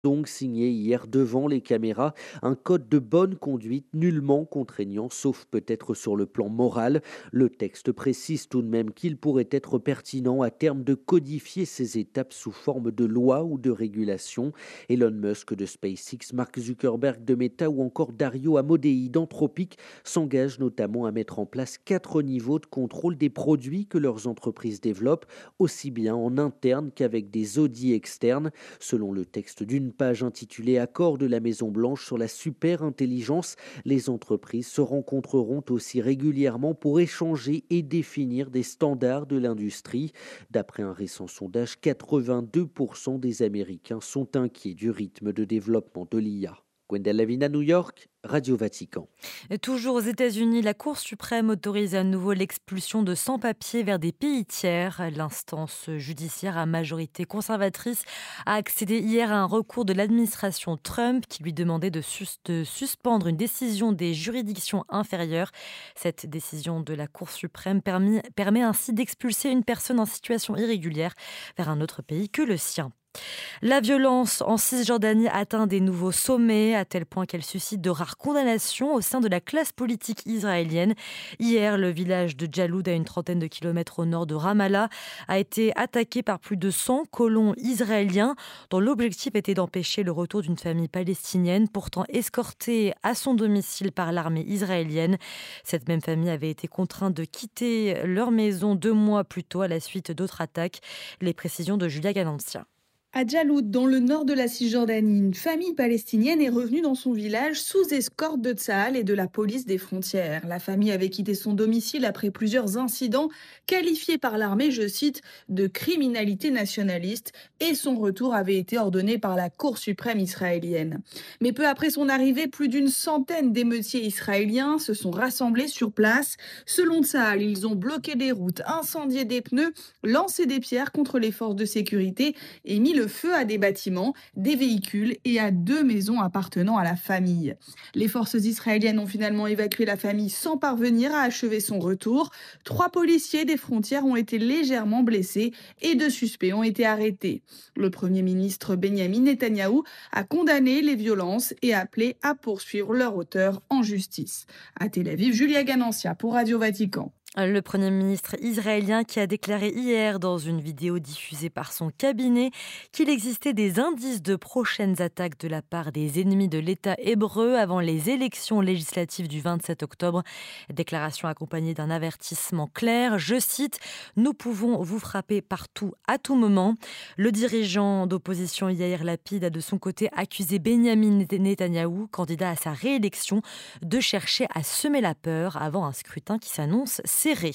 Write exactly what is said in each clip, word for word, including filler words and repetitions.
Donc signé hier devant les caméras un code de bonne conduite nullement contraignant, sauf peut-être sur le plan moral. Le texte précise tout de même qu'il pourrait être pertinent à terme de codifier ces étapes sous forme de loi ou de régulation. Elon Musk de SpaceX, Mark Zuckerberg de Meta ou encore Dario Amodei d'Anthropic s'engagent notamment à mettre en place quatre niveaux de contrôle des produits que leurs entreprises développent, aussi bien en interne qu'avec des audits externes. Selon le texte d'une page intitulée Accord de la Maison-Blanche sur la super-intelligence, les entreprises se rencontreront aussi régulièrement pour échanger et définir des standards de l'industrie. D'après un récent sondage, quatre-vingt-deux pour cent des Américains sont inquiets du rythme de développement de l'I A. Gwendal Lavina, New York, Radio Vatican. Toujours aux États-Unis, la Cour suprême autorise à nouveau l'expulsion de sans-papiers vers des pays tiers. L'instance judiciaire à majorité conservatrice a accédé hier à un recours de l'administration Trump qui lui demandait de, sus- de suspendre une décision des juridictions inférieures. Cette décision de la Cour suprême permis- permet ainsi d'expulser une personne en situation irrégulière vers un autre pays que le sien. La violence en Cisjordanie atteint des nouveaux sommets, à tel point qu'elle suscite de rares condamnations au sein de la classe politique israélienne. Hier, le village de Jaloud, à une trentaine de kilomètres au nord de Ramallah, a été attaqué par plus de cent colons israéliens, dont l'objectif était d'empêcher le retour d'une famille palestinienne, pourtant escortée à son domicile par l'armée israélienne. Cette même famille avait été contrainte de quitter leur maison deux mois plus tôt à la suite d'autres attaques. Les précisions de Julia Ganancia. À Jaloud, dans le nord de la Cisjordanie, une famille palestinienne est revenue dans son village sous escorte de Tsahal et de la police des frontières. La famille avait quitté son domicile après plusieurs incidents qualifiés par l'armée, je cite, de criminalité nationaliste, et son retour avait été ordonné par la Cour suprême israélienne. Mais peu après son arrivée, plus d'une centaine d'émeutiers israéliens se sont rassemblés sur place. Selon Tsahal, ils ont bloqué des routes, incendié des pneus, lancé des pierres contre les forces de sécurité et mis le feu à des bâtiments, des véhicules et à deux maisons appartenant à la famille. Les forces israéliennes ont finalement évacué la famille sans parvenir à achever son retour. Trois policiers des frontières ont été légèrement blessés et deux suspects ont été arrêtés. Le Premier ministre Benyamin Netanyahou a condamné les violences et appelé à poursuivre leur auteur en justice. À Tel Aviv, Julia Ganancia pour Radio Vatican. Le Premier ministre israélien qui a déclaré hier dans une vidéo diffusée par son cabinet qu'il existait des indices de prochaines attaques de la part des ennemis de l'État hébreu avant les élections législatives du vingt-sept octobre. Déclaration accompagnée d'un avertissement clair, je cite « Nous pouvons vous frapper partout à tout moment ». Le dirigeant d'opposition Yair Lapid a de son côté accusé Benyamin Netanyahou, candidat à sa réélection, de chercher à semer la peur avant un scrutin qui s'annonce serré.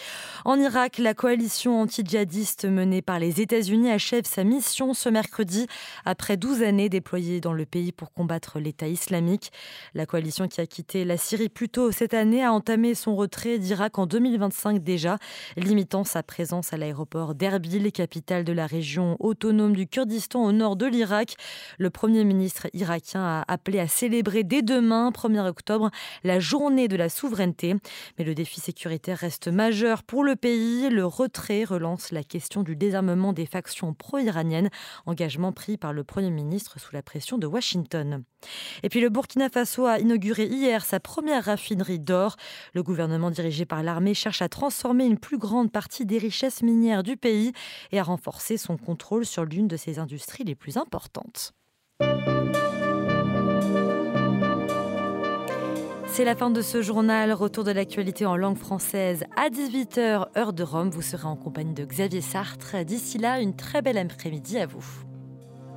En Irak, la coalition anti-djihadiste menée par les États-Unis achève sa mission ce mercredi après douze années déployées dans le pays pour combattre l'État islamique. La coalition qui a quitté la Syrie plus tôt cette année a entamé son retrait d'Irak en deux mille vingt-cinq déjà, limitant sa présence à l'aéroport d'Erbil, capitale de la région autonome du Kurdistan au nord de l'Irak. Le Premier ministre irakien a appelé à célébrer dès demain, premier octobre, la journée de la souveraineté. Mais le défi sécuritaire reste majeur pour le pays. Le retrait relance la question du désarmement des factions pro-iraniennes, engagement pris par le Premier ministre sous la pression de Washington. Et puis le Burkina Faso a inauguré hier sa première raffinerie d'or. Le gouvernement dirigé par l'armée cherche à transformer une plus grande partie des richesses minières du pays et à renforcer son contrôle sur l'une de ses industries les plus importantes. C'est la fin de ce journal. Retour de l'actualité en langue française à dix-huit heures, heure de Rome. Vous serez en compagnie de Xavier Sartre. D'ici là, une très belle après-midi à vous.